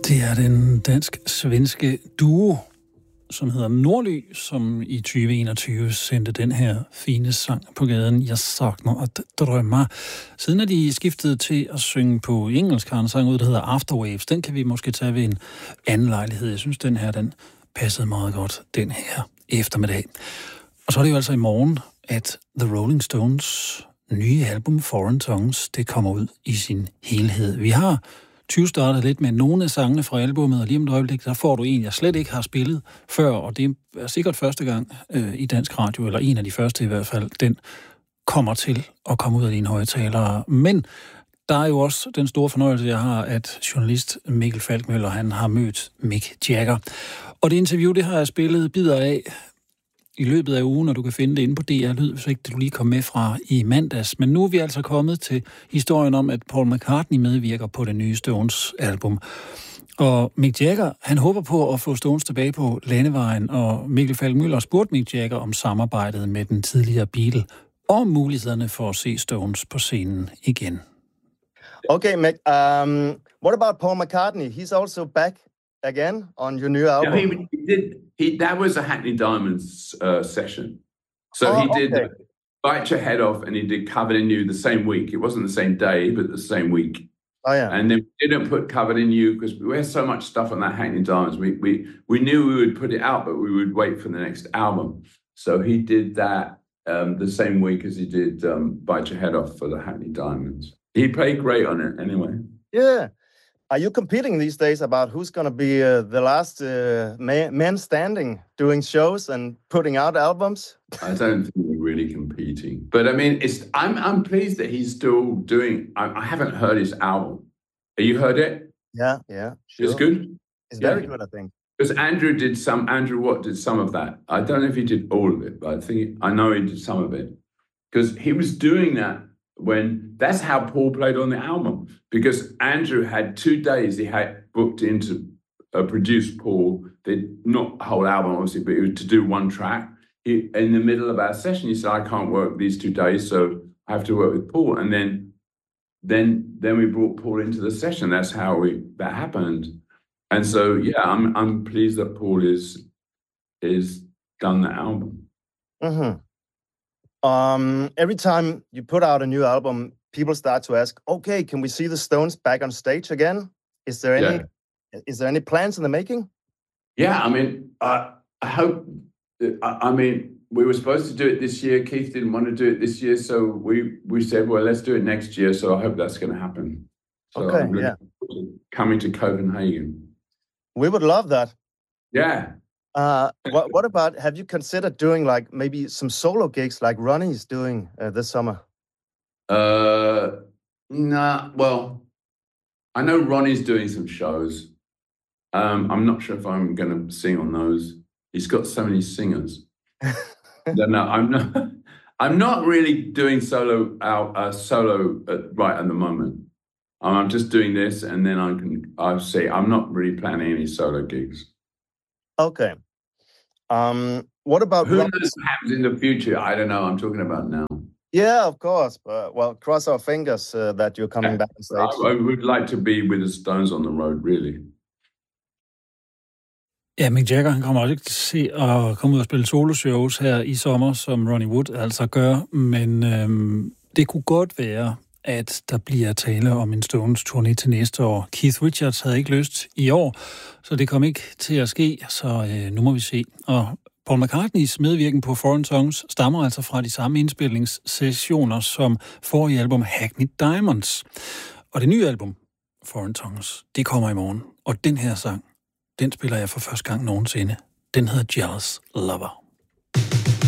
Det er den dansk-svenske duo, som hedder Nordly, som i 2021 sendte den her fine sang på gaden, Jeg savner at drømme. Siden er de skiftet til at synge på engelsk, har en sang ud, der hedder Afterwaves. Den kan vi måske tage ved en anden lejlighed. Jeg synes, den her, den passede meget godt den her eftermiddag. Og så er det jo altså i morgen, at The Rolling Stones nye album Foreign Tongues, det kommer ud i sin helhed. Vi har startet lidt med nogle af sangene fra albumet, og lige om et øjeblik, der får du en, jeg slet ikke har spillet før, og det er sikkert første gang i dansk radio, eller en af de første i hvert fald, den kommer til at komme ud af dine højtalere. Men der er jo også den store fornøjelse, jeg har, at journalist Mikkel Falkmøller, han har mødt Mick Jagger. Og det interview, det har jeg spillet bidder af i løbet af ugen, og du kan finde det inde på DR Lyd, hvis ikke du lige kom med fra i mandags. Men nu er vi altså kommet til historien om, at Paul McCartney medvirker på det nye Stones-album. Og Mick Jagger, han håber på at få Stones tilbage på landevejen, og Mikkel Falkmøller spurgte Mick Jagger om samarbejdet med den tidligere Beatle, og mulighederne for at se Stones på scenen igen. Okay, Mick, what about Paul McCartney? He's also back again on your new album. No, he did. That was a Hackney Diamonds session. So he did Bite Your Head Off and he did Covered in You the same week. It wasn't the same day, but the same week. Oh, yeah. And then we didn't put Covered in You because we had so much stuff on that Hackney Diamonds. We knew we would put it out, but we would wait for the next album. So he did that the same week as he did Bite Your Head Off for the Hackney Diamonds. He played great on it anyway. Yeah. Are you competing these days about who's going to be the last man standing doing shows and putting out albums? I don't think we're really competing, but I mean, I'm pleased that he's still doing. I haven't heard his album. Have you heard it? Yeah, sure. It's good. It's very good, I think. Because Andrew Watt did some of that. I don't know if he did all of it, but I know he did some of it. Because he was doing that that's how Paul played on the album. Because Andrew had 2 days he had booked in to produce Paul. Not the whole album, obviously, but it was to do one track. In the middle of our session, he said, I can't work these 2 days, so I have to work with Paul. And then we brought Paul into the session. That's how that happened. And so, yeah, I'm pleased that Paul is done the album. Mm-hmm. Every time you put out a new album, people start to ask, okay, can we see the Stones back on stage again? Is there any plans in the making? Yeah, I mean, I hope, we were supposed to do it this year. Keith didn't want to do it this year, so we said, well, let's do it next year. So I hope that's going to happen. So okay, coming to Copenhagen. We would love that. Yeah. What about, have you considered doing like maybe some solo gigs like Ronnie's doing this summer? Nah, well, I know Ronnie's doing some shows. I'm not sure if I'm going to sing on those. He's got so many singers. No, I'm not really doing solo right at the moment. I'm just doing this, and then I'll say I'm not really planning any solo gigs. Okay. What about who knows what happens in the future? I don't know. I'm talking about now. Yeah, of course. But well, cross our fingers that you're coming back on stage. I would like to be with the Stones on the road, really. Ja, Mick Jagger, han kommer også ikke til at komme ud og spille soloshows her i sommer, som Ronnie Wood altså gør, men det kunne godt være, at der bliver tale om en Stones-turné til næste år. Keith Richards havde ikke lyst i år, så det kom ikke til at ske, så nu må vi se. Og Paul McCartneys medvirken på Foreign Tongues stammer altså fra de samme indspilningssessioner som forrige album Hackney Diamonds. Og det nye album, Foreign Tongues, det kommer i morgen. Og den her sang, den spiller jeg for første gang nogensinde. Den hedder Jealous Lover.